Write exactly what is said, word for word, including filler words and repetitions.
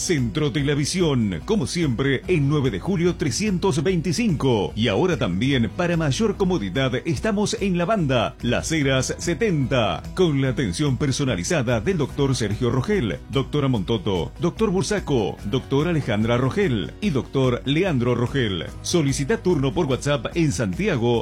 Centro de la Visión, como siempre, en nueve de julio trescientos veinticinco. Y ahora también, para mayor comodidad, estamos en la banda Las Heras setenta, con la atención personalizada del doctor Sergio Rogel, doctora Montoto, doctor Bursaco, doctora Alejandra Rogel y doctor Leandro Rogel. Solicita turno por WhatsApp en Santiago